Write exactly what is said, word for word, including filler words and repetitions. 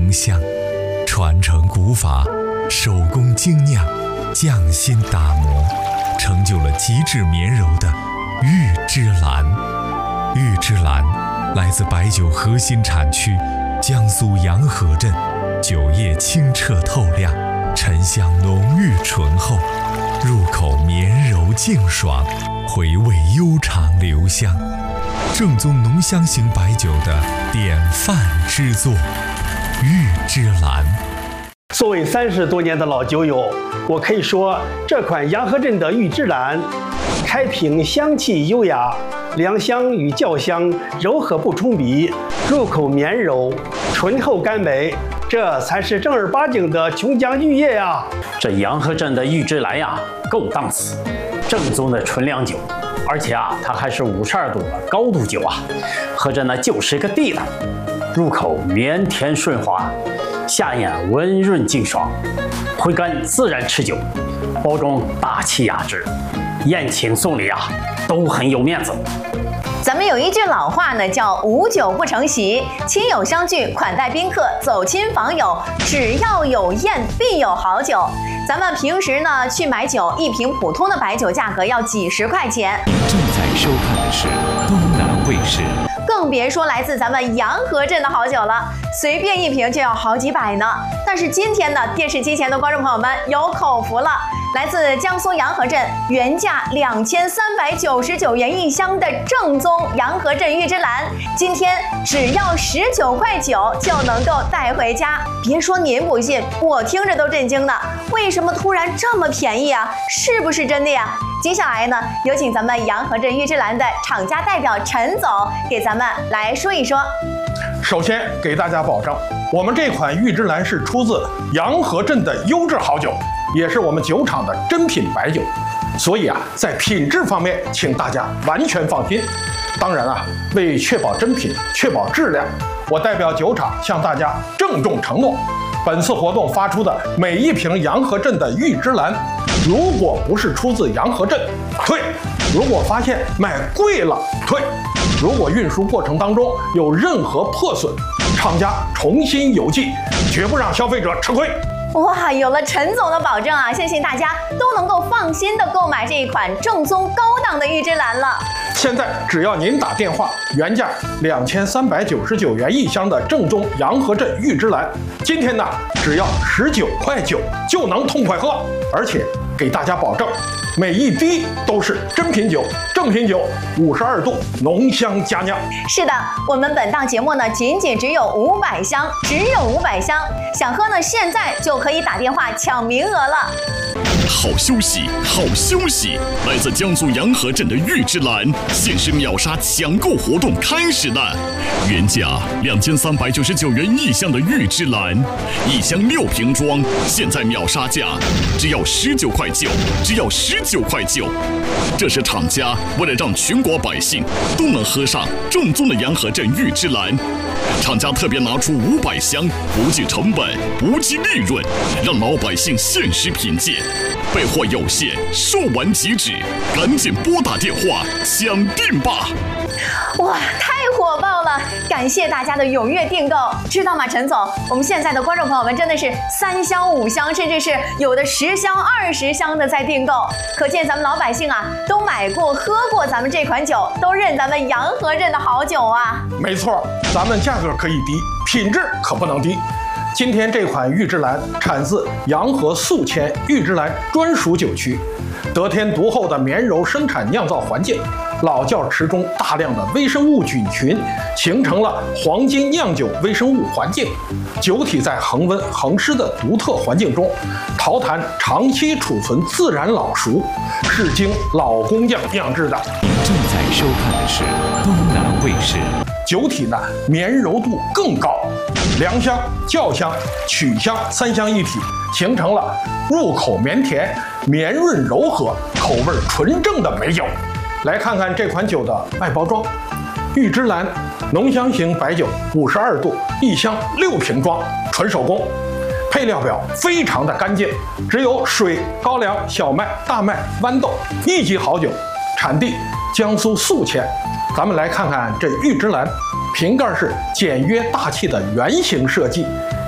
浓香，传承古法，手工精酿，匠心打磨，成就了极致绵柔的玉芝兰。玉芝兰来自白酒核心产区江苏洋河镇，酒液清澈透亮，沉香浓郁醇厚，入口绵柔净爽，回味悠长留香，正宗浓香型白酒的典范之作。玉芝兰。 作为三十多年的老酒友，我可以说这款洋河镇的玉芝兰，开瓶香气优雅，凉香与酵香柔和不冲鼻，入口绵柔，醇厚甘美，这才是正儿八经的琼浆玉液呀！ 这洋河镇的玉芝兰呀，够档次，正宗的纯粮酒，而且啊，它还是五十二度的高度酒啊，喝着呢就是个地道，入口绵甜顺滑，下咽温润净爽，回甘自然持久，包装大气雅致，宴请送礼啊都很有面子。 咱们有一句老话呢，叫无酒不成席，亲友相聚，款待宾客，走亲访友，只要有宴必有好酒。咱们平时呢去买酒，一瓶普通的白酒价格要几十块钱。 你正在收看的是东南卫视， 更别说来自咱们洋河镇的好酒了，随便一瓶就要好几百呢。但是今天呢，电视机前的观众朋友们有口福了，来自江苏洋河镇，原价两千三百九十九元一箱的正宗洋河镇玉芝兰，今天只要十九块九就能够带回家。别说您不信，我听着都震惊呢。为什么突然这么便宜啊？是不是真的呀？接下来呢，有请咱们洋河镇玉芝兰的厂家代表陈总给咱们来说一说。 首先给大家保证，我们这款玉芝兰是出自洋河镇的优质好酒，也是我们酒厂的珍品白酒，所以啊，在品质方面，请大家完全放心。当然啊，为确保真品、确保质量，我代表酒厂向大家郑重承诺，本次活动发出的每一瓶洋河镇的玉芝兰，如果不是出自洋河镇，退；如果发现卖贵了，退；如果运输过程当中有任何破损，厂家重新邮寄，绝不让消费者吃亏。 哇，有了陈总的保证啊，相信大家都能够放心的购买这一款正宗高档的玉芝兰了。 现在只要您打电话，原价两千三百九十九元一箱的正宗洋河镇玉芝兰，今天呢只要十九块九就能痛快喝，而且给大家保证，每一滴都是真品酒、正品酒，五十二度浓香佳酿。 是的，我们本档节目呢，仅仅只有五百箱，只有五百箱，想喝呢，现在就可以打电话抢名额了。 好消息，好消息！来自江苏洋河镇的玉芝兰限时秒杀抢购活动开始了，原价两千三百九十九元一箱的玉芝兰，一箱六瓶装，现在秒杀价只要十九块九，只要十九块九。这是厂家为了让全国百姓都能喝上正宗的洋河镇玉芝兰，厂家特别拿出五百箱，不计成本，不计利润，让老百姓限时品鉴。备货有限，售完即止，赶紧拨打电话抢订吧！ 哇，太火爆了！感谢大家的踊跃订购，知道吗，陈总？我们现在的观众朋友们真的是三箱、五箱，甚至是有的十箱、二十箱的在订购，可见咱们老百姓啊，都买过、喝过咱们这款酒，都认咱们洋河镇的好酒啊！ 没错，咱们价格可以低，品质可不能低。今天这款玉芝兰产自洋河宿迁玉芝兰专属酒区，得天独厚的绵柔生产酿造环境，老窖池中大量的微生物菌群形成了黄金酿酒微生物环境，酒体在恒温恒湿的独特环境中，陶坛长期储存自然老熟，是经老工匠酿制的。 你正在收看的是东南卫视。 酒体呢绵柔度更高，凉香、酵香、曲香三香一体，形成了入口绵甜、绵润柔和、口味纯正的美酒。来看看这款酒的外包装，玉芝兰浓香型白酒，五十二度，一箱六瓶装，纯手工。配料表非常的干净，只有水、高粱、小麦、大麦、豌豆，一级好酒，产地江苏宿迁。咱们来看看这玉芝兰，瓶盖是简约大气的圆形设计，